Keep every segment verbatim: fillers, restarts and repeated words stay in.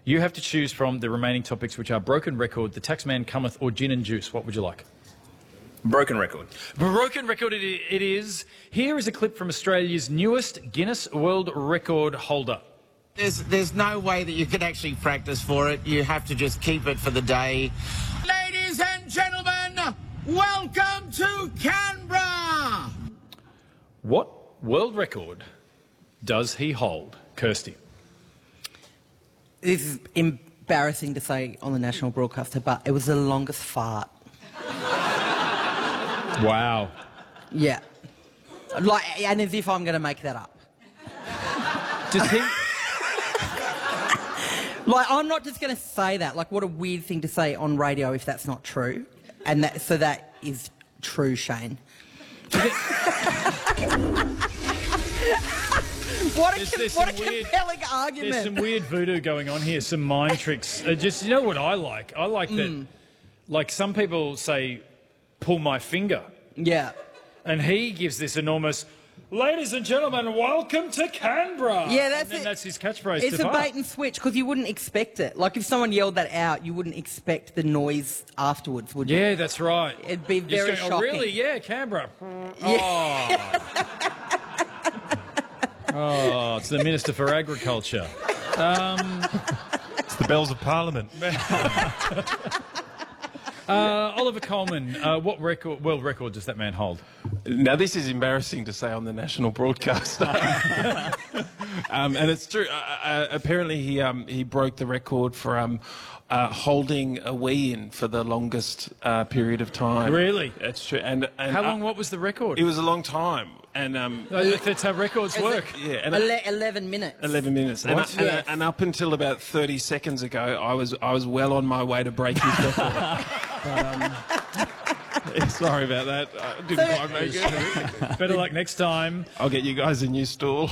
You have to choose from the remaining topics, which are broken record, the taxman cometh, or gin and juice. What would you like? Broken record. Broken record it, it is. Here is a clip from Australia's newest Guinness World Record holder. There's, there's no way that you can actually practice for it. You have to just keep it for the day. Ladies and gentlemen, welcome to Canberra! What world record does he hold? Kirsty. This is embarrassing to say on the national broadcaster, but it was the longest fart. Wow. Yeah. Like, and as if I'm going to make that up. Does he... Like, I'm not just going to say that. Like, what a weird thing to say on radio if that's not true. And that, so that is true, Shane. What a, There's, com there's what a weird, compelling argument. There's some weird voodoo going on here, some mind tricks. Uh, just, you know what I like? I like that, Mm. like some people say, pull my finger. Yeah. And he gives this enormous, ladies and gentlemen, welcome to Canberra. Yeah, that's and then it. that's his catchphrase. It's to a fart. bait and switch, because you wouldn't expect it. Like, if someone yelled that out, you wouldn't expect the noise afterwards, would you? Yeah, that's right. It'd be You're just very going, shocking. Oh, really? Yeah, Canberra. Yeah. Oh. Oh, it's the Minister for Agriculture. Um, it's the bells of Parliament. uh, Oliver Coleman, uh, what record, world record does that man hold? Now, this is embarrassing to say on the national broadcast. um, and it's true. Uh, uh, apparently, he um, he broke the record for um, uh, holding a wee-in for the longest uh, period of time. Really? That's true. And, and How long, uh, what was the record? It was a long time. And um, That's how records work. yeah, and Ele eleven minutes. eleven minutes. And, What? and, Yes. and up until about thirty seconds ago, I was I was well on my way to break his record. But, um, yeah, sorry about that. I didn't So- quite make it. Better luck next time. I'll get you guys a new stool.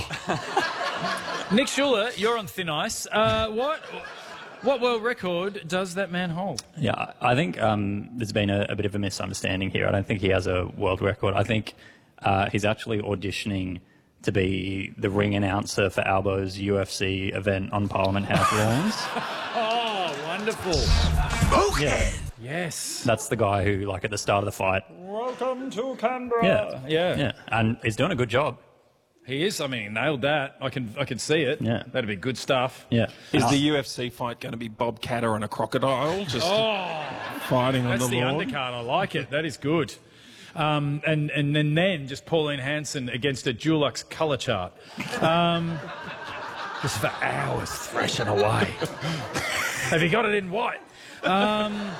Nick Schuler, you're on thin ice. Uh, what what world record does that man hold? Yeah, I think um, there's been a, a bit of a misunderstanding here. I don't think he has a world record. I think uh, he's actually auditioning to be the ring announcer for Albo's U F C event on Parliament House lawns. Oh, wonderful. Yeah, Yes. that's the guy who, like, at the start of the fight. Welcome to Canberra. Yeah, Yeah. yeah, and he's doing a good job. He is. I mean, he nailed that. I can I can see it. Yeah. That'd be good stuff. Yeah, Is And the I- U F C fight going to be Bob Catter and a crocodile just Oh, fighting on that's the the lawn? undercard. I like it. That is good. Um, and, and, and then just Pauline Hanson against a Dulux colour chart. Um, just for hours thrashing away. Have you got it in white? Um,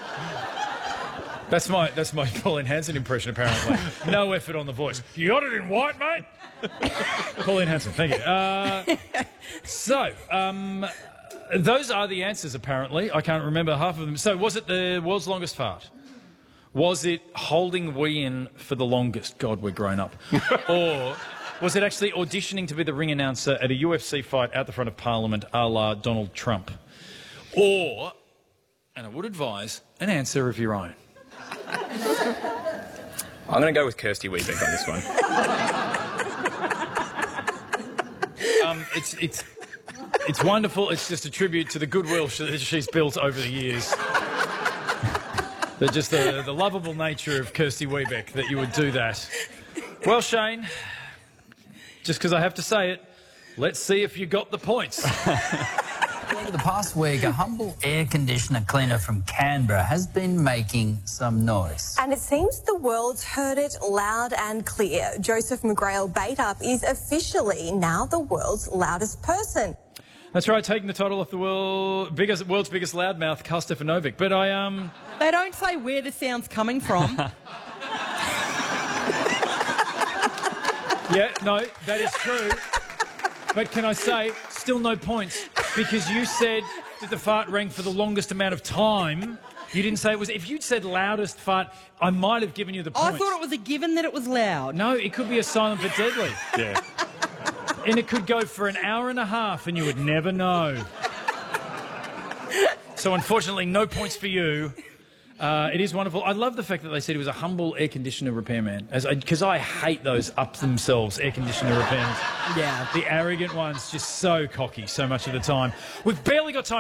that's my that's my Pauline Hanson impression, apparently. No effort on the voice. You got it in white, mate? Pauline Hanson, thank you. Uh, so, um, those are the answers, apparently. I can't remember half of them. So, was it the world's longest fart? Was it holding wee in for the longest? God, we're grown up. Or was it actually auditioning to be the ring announcer at a U F C fight out the front of Parliament a la Donald Trump? Or, and I would advise, an answer of your own. I'm going to go with Kirsty Weebeck on this one. Um, it's, it's, it's wonderful. It's just a tribute to the goodwill she, that she's built over the years. The, just the, the lovable nature of Kirsty Weebeck that you would do that. Well, Shane, just because I have to say it, let's see if you got the points. Over the past week, a humble air conditioner cleaner from Canberra has been making some noise. And it seems the world's heard it loud and clear. Joseph McGrail Bait-Up is officially now the world's loudest person. That's right, taking the title off the world, biggest, world's biggest loudmouth, Karl Stefanovic. But I, um... They don't say where the sound's coming from. Yeah, no, that is true. But can I say, still no points, because you said that the fart rang for the longest amount of time. You didn't say it was... If you'd said loudest fart, I might have given you the points. I thought it was a given that it was loud. No, it could be a silent but deadly. Yeah. And it could go for an hour and a half and you would never know. So unfortunately, no points for you. Uh, it is wonderful. I love the fact that they said he was a humble air conditioner repairman, because I, I hate those up themselves air conditioner repairmen. Yeah. The arrogant ones, just so cocky so much of the time. We've barely got time.